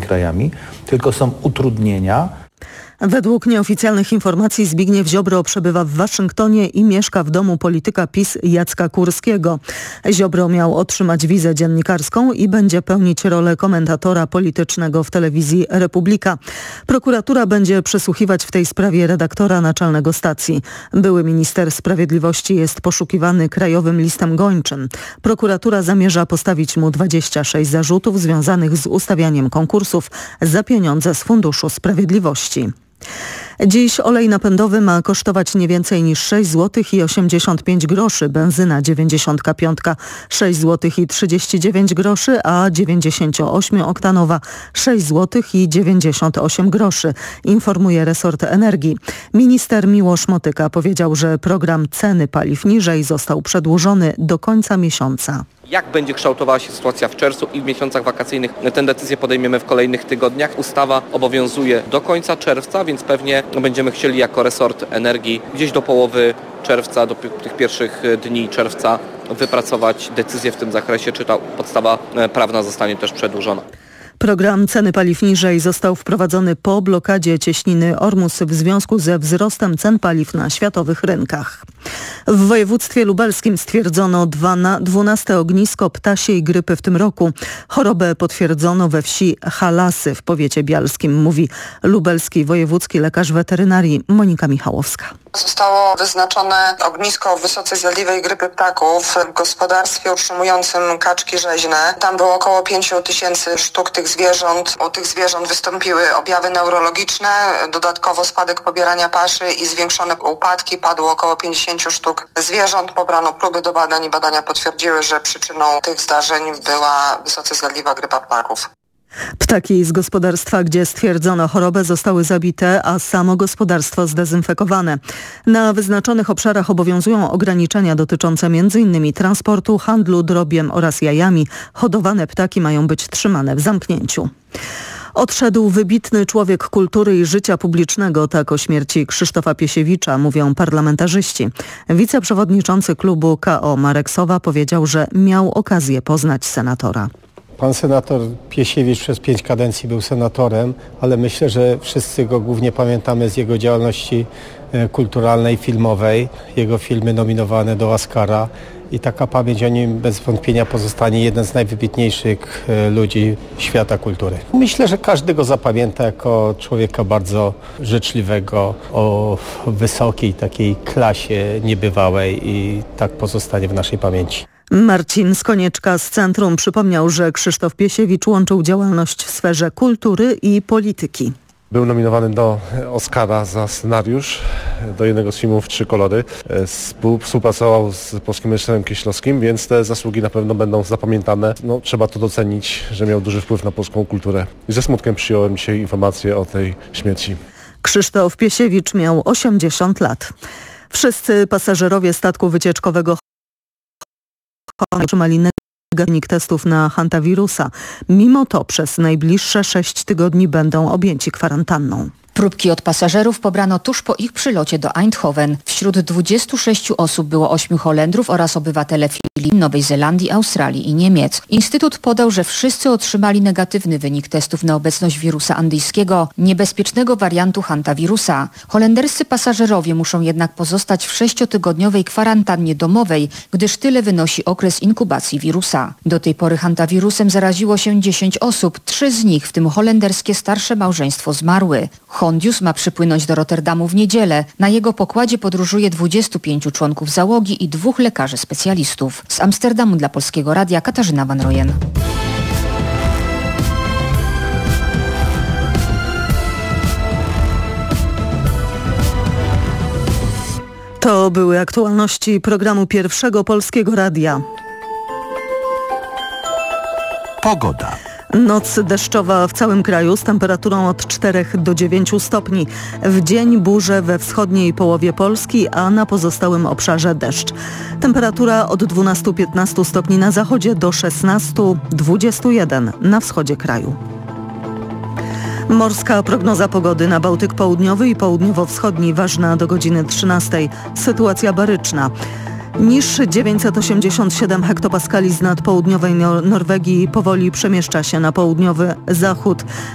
krajami, tylko są utrudnienia. Według nieoficjalnych informacji Zbigniew Ziobro przebywa w Waszyngtonie i mieszka w domu polityka PiS Jacka Kurskiego. Ziobro miał otrzymać wizę dziennikarską i będzie pełnić rolę komentatora politycznego w telewizji Republika. Prokuratura będzie przesłuchiwać w tej sprawie redaktora naczelnego stacji. Były minister sprawiedliwości jest poszukiwany Krajowym Listem Gończym. Prokuratura zamierza postawić mu 26 zarzutów związanych z ustawianiem konkursów za pieniądze z Funduszu Sprawiedliwości. Dziś olej napędowy ma kosztować nie więcej niż 6 zł i 85 groszy, benzyna 95 6 zł i 39 groszy, a 98-oktanowa 6 zł i 98 groszy, informuje resort energii. Minister Miłosz Motyka powiedział, że program ceny paliw niżej został przedłużony do końca miesiąca. Jak będzie kształtowała się sytuacja w czerwcu i w miesiącach wakacyjnych, tę decyzję podejmiemy w kolejnych tygodniach. Ustawa obowiązuje do końca czerwca, więc pewnie będziemy chcieli jako resort energii gdzieś do połowy czerwca, do tych pierwszych dni czerwca wypracować decyzję w tym zakresie, czy ta podstawa prawna zostanie też przedłużona. Program ceny paliw niżej został wprowadzony po blokadzie cieśniny Ormus w związku ze wzrostem cen paliw na światowych rynkach. W województwie lubelskim stwierdzono 12 ognisko ptasiej grypy w tym roku. Chorobę potwierdzono we wsi Halasy w powiecie bialskim, mówi lubelski wojewódzki lekarz weterynarii Monika Michałowska. Zostało wyznaczone ognisko wysoce zjadliwej grypy ptaków w gospodarstwie utrzymującym kaczki rzeźne. Tam było około 5 000 sztuk tych zwierząt. U tych zwierząt wystąpiły objawy neurologiczne, dodatkowo spadek pobierania paszy i zwiększone upadki. Padło około 50 sztuk zwierząt. Pobrano próby do badań i badania potwierdziły, że przyczyną tych zdarzeń była wysoce zjadliwa grypa ptaków. Ptaki z gospodarstwa, gdzie stwierdzono chorobę, zostały zabite, a samo gospodarstwo zdezynfekowane. Na wyznaczonych obszarach obowiązują ograniczenia dotyczące m.in. transportu, handlu drobiem oraz jajami. Hodowane ptaki mają być trzymane w zamknięciu. Odszedł wybitny człowiek kultury i życia publicznego, tak o śmierci Krzysztofa Piesiewicza mówią parlamentarzyści. Wiceprzewodniczący klubu KO Marek Sowa powiedział, że miał okazję poznać senatora. Pan senator Piesiewicz przez 5 kadencji był senatorem, ale myślę, że wszyscy go głównie pamiętamy z jego działalności kulturalnej, filmowej. Jego filmy nominowane do Oscara i taka pamięć o nim bez wątpienia pozostanie jeden z najwybitniejszych ludzi świata kultury. Myślę, że każdy go zapamięta jako człowieka bardzo życzliwego, o wysokiej takiej klasie niebywałej i tak pozostanie w naszej pamięci. Marcin Skonieczka z Centrum przypomniał, że Krzysztof Piesiewicz łączył działalność w sferze kultury i polityki. Był nominowany do Oscara za scenariusz do jednego z filmów Trzy kolory. Współpracował z polskim reżyserem Kieślowskim, więc te zasługi na pewno będą zapamiętane. Trzeba to docenić, że miał duży wpływ na polską kulturę. I ze smutkiem przyjąłem dzisiaj informację o tej śmierci. Krzysztof Piesiewicz miał 80 lat. Wszyscy pasażerowie statku wycieczkowego otrzymali negatywny testów na hantawirusa. Mimo to przez najbliższe 6 tygodni będą objęci kwarantanną. Próbki od pasażerów pobrano tuż po ich przylocie do Eindhoven. Wśród 26 osób było 8 Holendrów oraz obywatele Filipin, Nowej Zelandii, Australii i Niemiec. Instytut podał, że wszyscy otrzymali negatywny wynik testów na obecność wirusa andyjskiego, niebezpiecznego wariantu hantawirusa. Holenderscy pasażerowie muszą jednak pozostać w 6-tygodniowej kwarantannie domowej, gdyż tyle wynosi okres inkubacji wirusa. Do tej pory hantawirusem zaraziło się 10 osób, 3 z nich, w tym holenderskie starsze małżeństwo, zmarły. Hondius ma przypłynąć do Rotterdamu w niedzielę. Na jego pokładzie podróżuje 25 członków załogi i 2 lekarzy specjalistów. Z Amsterdamu dla Polskiego Radia Katarzyna Van Royen. To były aktualności programu Pierwszego Polskiego Radia. Pogoda. Noc deszczowa w całym kraju z temperaturą od 4 do 9 stopni. W dzień burze we wschodniej połowie Polski, a na pozostałym obszarze deszcz. Temperatura od 12-15 stopni na zachodzie do 16-21 na wschodzie kraju. Morska prognoza pogody na Bałtyk Południowy i Południowo-Wschodni ważna do godziny 13. Sytuacja baryczna. Niższy 987 hektopaskali z nad południowej Norwegii powoli przemieszcza się na południowy zachód.